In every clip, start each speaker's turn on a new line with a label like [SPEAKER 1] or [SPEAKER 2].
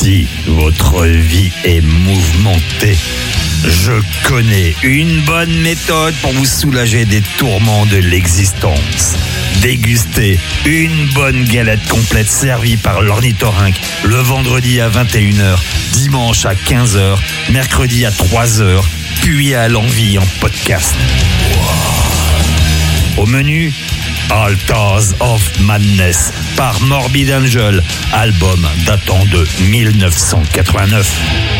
[SPEAKER 1] Si votre vie est mouvementée, je connais une bonne méthode pour vous soulager des tourments de l'existence. Dégustez une bonne galette complète servie par l'Ornithorynque le vendredi à 21h, dimanche à 15h, mercredi à 3h, puis à l'envie en podcast. Au menu, Altars of Madness par Morbid Angel, album datant de 1989.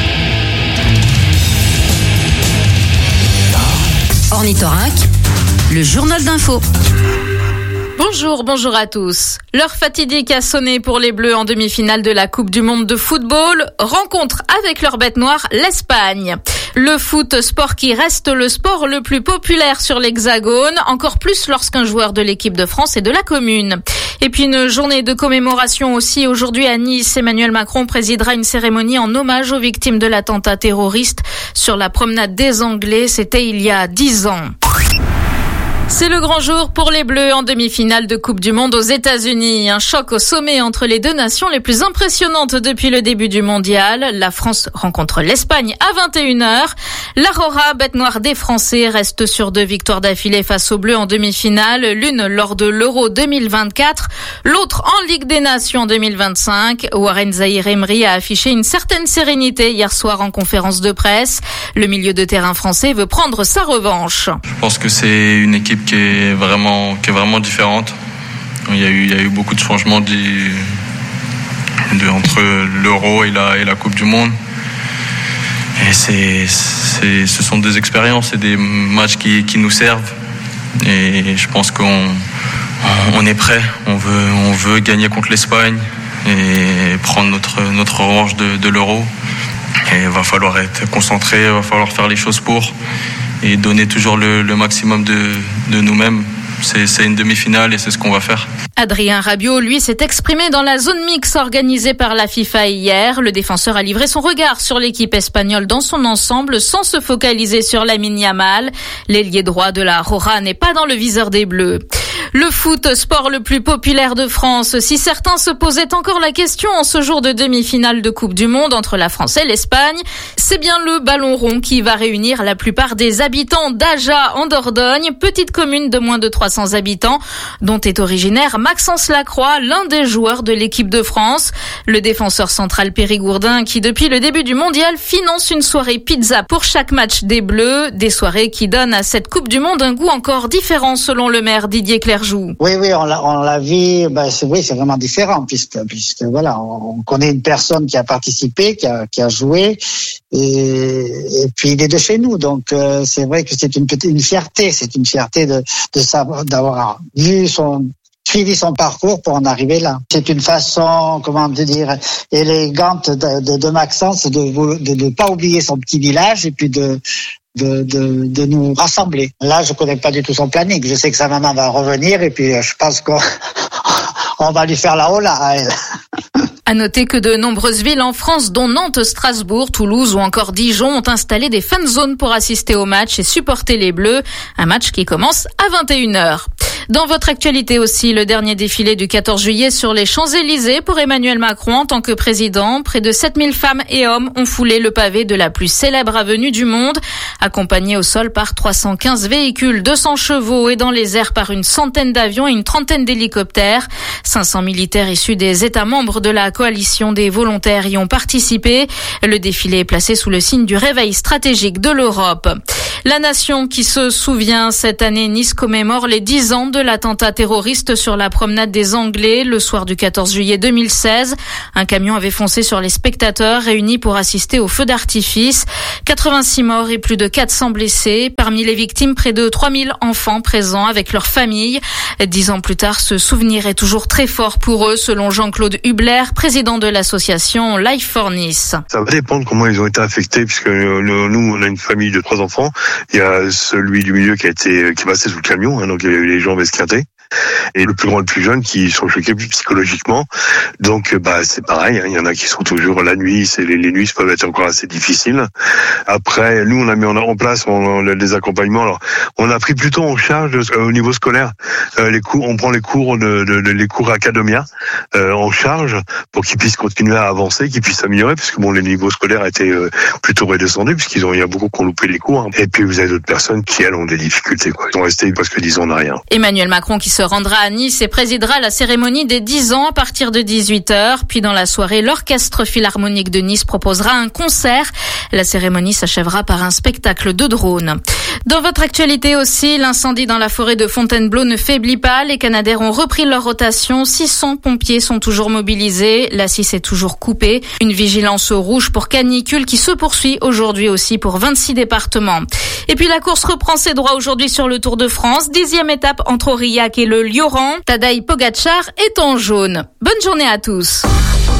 [SPEAKER 2] Ornithorynque, le journal d'info.
[SPEAKER 3] Bonjour à tous. L'heure fatidique a sonné pour les Bleus en demi-finale de la Coupe du Monde de football. Rencontre avec leur bête noire, l'Espagne. Le foot, sport qui reste le sport le plus populaire sur l'Hexagone, encore plus lorsqu'un joueur de l'équipe de France est de la commune. Et puis une journée de commémoration aussi aujourd'hui à Nice. Emmanuel Macron présidera une cérémonie en hommage aux victimes de l'attentat terroriste sur la promenade des Anglais. C'était il y a 10 ans. C'est le grand jour pour les Bleus en demi-finale de Coupe du Monde aux États-Unis. Un choc au sommet entre les deux nations les plus impressionnantes depuis le début du mondial. La France rencontre l'Espagne à 21h. L'Aurora, bête noire des Français, reste sur 2 victoires d'affilée face aux Bleus en demi-finale. L'une lors de l'Euro 2024, l'autre en Ligue des Nations en 2025. Warren Zaïre-Emery a affiché une certaine sérénité hier soir en conférence de presse. Le milieu de terrain français veut prendre sa revanche.
[SPEAKER 4] Je pense que c'est une équipe qui est vraiment différente. Il y a eu beaucoup de changements entre l'Euro et la Coupe du Monde. Et ce sont des expériences et des matchs qui nous servent. Et je pense qu'on est prêt. On veut gagner contre l'Espagne et prendre notre revanche de l'Euro. Et il va falloir être concentré, il va falloir faire les choses pour et donner toujours le maximum de nous-mêmes. C'est une demi-finale et c'est ce qu'on va faire.
[SPEAKER 3] Adrien Rabiot, lui, s'est exprimé dans la zone mixte organisée par la FIFA hier. Le défenseur a livré son regard sur l'équipe espagnole dans son ensemble sans se focaliser sur Lamine Yamal. L'ailier droit de la Aurora n'est pas dans le viseur des Bleus. Le foot, sport le plus populaire de France. Si certains se posaient encore la question en ce jour de demi-finale de Coupe du Monde entre la France et l'Espagne, c'est bien le ballon rond qui va réunir la plupart des habitants d'Aja en Dordogne, petite commune de moins de 300 habitants, dont est originaire Maxence Lacroix, l'un des joueurs de l'équipe de France. Le défenseur central périgourdin qui, depuis le début du mondial, finance une soirée pizza pour chaque match des Bleus. Des soirées qui donnent à cette Coupe du Monde un goût encore différent selon le maire Didier Clergeau.
[SPEAKER 5] Oui, on l'a vu. C'est vraiment différent puisque voilà, on connaît une personne qui a participé, qui a joué, et puis il est de chez nous. Donc c'est vrai que c'est une fierté. C'est une fierté de savoir, d'avoir suivi son parcours pour en arriver là. C'est une façon, élégante de Maxence de ne pas oublier son petit village et puis de nous rassembler. Là, je connais pas du tout son planning. Je sais que sa maman va revenir et puis je pense qu'on va lui faire la hola à elle.
[SPEAKER 3] À noter que de nombreuses villes en France, dont Nantes, Strasbourg, Toulouse ou encore Dijon, ont installé des fan zones pour assister au match et supporter les Bleus. Un match qui commence à 21h. Dans votre actualité aussi, le dernier défilé du 14 juillet sur les Champs-Élysées pour Emmanuel Macron en tant que président. Près de 7000 femmes et hommes ont foulé le pavé de la plus célèbre avenue du monde, accompagnés au sol par 315 véhicules, 200 chevaux et dans les airs par une centaine d'avions et une trentaine d'hélicoptères. 500 militaires issus des États membres de la coalition des volontaires y ont participé. Le défilé est placé sous le signe du réveil stratégique de l'Europe. La nation qui se souvient, cette année, Nice commémore les 10 ans de l'attentat terroriste sur la promenade des Anglais le soir du 14 juillet 2016. Un camion avait foncé sur les spectateurs réunis pour assister au feu d'artifice. 86 morts et plus de 400 blessés. Parmi les victimes, près de 3000 enfants présents avec leurs familles. 10 ans plus tard, ce souvenir est toujours très fort pour eux, selon Jean-Claude Hubler, président de l'association Life for Nice.
[SPEAKER 6] Ça va dépendre comment ils ont été affectés, puisque nous, on a une famille de 3 enfants. Il y a celui du milieu qui est passé sous le camion, donc il y a eu les jambes esquintées. et le plus grand et le plus jeune qui sont choqués psychologiquement. Donc c'est pareil, il y en a qui sont toujours la nuit, les nuits peuvent être encore assez difficiles. Après, nous on a mis en place des accompagnements. Alors on a pris plutôt en charge au niveau scolaire les cours, on prend les cours les cours Academia en charge pour qu'ils puissent continuer à avancer, qu'ils puissent s'améliorer, parce que les niveaux scolaires étaient plutôt redescendus, puisqu'il y a beaucoup qui ont loupé les cours. Et puis vous avez d'autres personnes qui elles ont des difficultés, Ils sont restés presque 10 ans en arrière.
[SPEAKER 3] Emmanuel Macron qui se rendra à Nice et présidera la cérémonie des 10 ans à partir de 18h. Puis dans la soirée, l'Orchestre Philharmonique de Nice proposera un concert. La cérémonie s'achèvera par un spectacle de drones. Dans votre actualité aussi, l'incendie dans la forêt de Fontainebleau ne faiblit pas. Les Canadaires ont repris leur rotation. 600 pompiers sont toujours mobilisés. La 6 est toujours coupée. Une vigilance rouge pour canicule qui se poursuit aujourd'hui aussi pour 26 départements. Et puis la course reprend ses droits aujourd'hui sur le Tour de France. 10e étape entre Aurillac et le Lioran. Tadej Pogačar est en jaune. Bonne journée à tous.